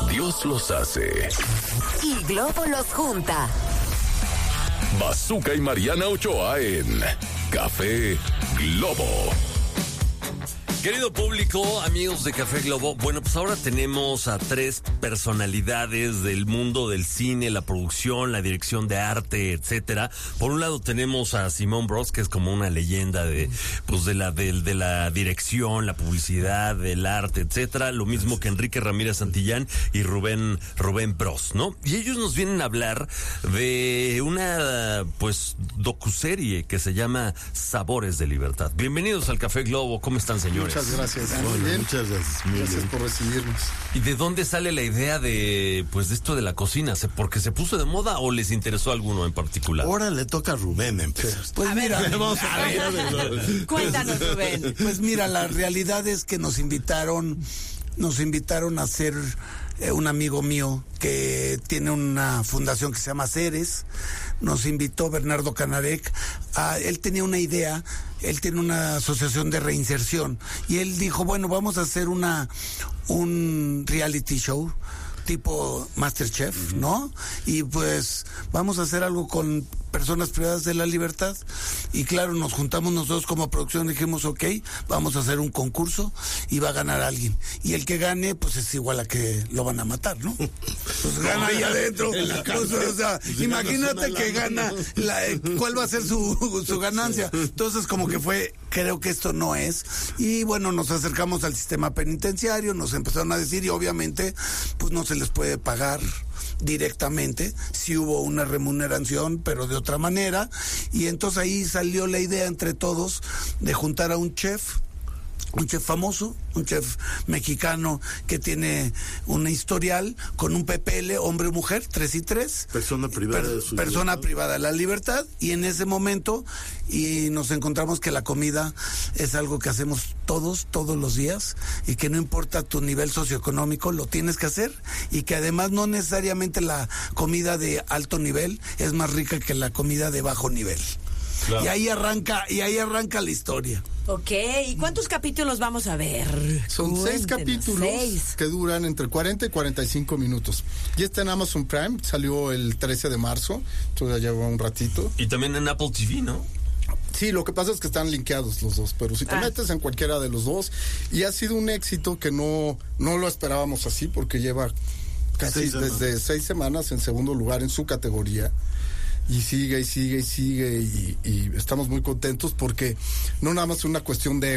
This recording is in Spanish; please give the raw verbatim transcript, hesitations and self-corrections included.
Dios los hace y Globo los junta. Bazooka y Mariana Ochoa en Café Globo. Querido público, amigos de Café Globo, bueno, pues ahora tenemos a tres personalidades del mundo del cine, la producción, la dirección de arte, etcétera. Por un lado tenemos a Simón Bros, que es como una leyenda de, pues de la, de, de la dirección, la publicidad, del arte, etcétera. Lo mismo que Enrique Ramírez Santillán y Rubén, Rubén Bros, ¿no? Y ellos nos vienen a hablar de una, pues, docuserie que se llama Sabores de Libertad. Bienvenidos al Café Globo, ¿cómo están, señores? Muchas gracias. Muy bien. Muchas gracias. Muy gracias bien. por recibirnos. ¿Y de dónde sale la idea de, pues, de esto de la cocina? ¿Porque se puso de moda o les interesó alguno en particular? Ahora le toca a Rubén empezar. Pues mira, vamos a ver. Cuéntanos, Rubén. Pues mira, la realidad es que nos invitaron, nos invitaron a hacer eh, un amigo mío que tiene una fundación que se llama Ceres. Nos invitó Bernardo Canarek. A, él tenía una idea, él tiene una asociación de reinserción y él dijo, bueno, vamos a hacer una un reality show tipo MasterChef, ¿no? Y pues vamos a hacer algo con personas privadas de la libertad. Y claro, nos juntamos nosotros como producción, dijimos, ok, vamos a hacer un concurso y va a ganar alguien. Y el que gane, pues es igual a que lo van a matar, ¿no? Pues gana ahí adentro. Pues, o sea, imagínate que gana, la, ¿cuál va a ser su, su ganancia? Entonces, como que fue, creo que esto no es. Y bueno, nos acercamos al sistema penitenciario, nos empezaron a decir, y obviamente, pues no se les puede pagar directamente, si hubo una remuneración, pero de otra manera, y entonces ahí salió la idea entre todos de juntar a un chef, un chef famoso, un chef mexicano que tiene un historial con un P P L, hombre o mujer, tres y tres. Persona privada per, de su Persona libertad. privada de la libertad, y en ese momento, y nos encontramos que la comida es algo que hacemos todos, todos los días, y que no importa tu nivel socioeconómico, lo tienes que hacer, y que además no necesariamente la comida de alto nivel es más rica que la comida de bajo nivel. Claro. Y ahí arranca, y ahí arranca la historia. Ok, ¿y cuántos capítulos vamos a ver? Son Cuéntenos. seis capítulos seis. que duran entre cuarenta y cuarenta y cinco minutos. Y está en Amazon Prime, salió el trece de marzo, todavía lleva un ratito. Y también en Apple T V, ¿no? Sí, lo que pasa es que están linkeados los dos, pero si te ah. metes en cualquiera de los dos, y ha sido un éxito que no, no lo esperábamos así, porque lleva casi seis desde seis semanas en segundo lugar en su categoría. Y sigue y sigue y sigue y, y estamos muy contentos porque no nada más es una cuestión de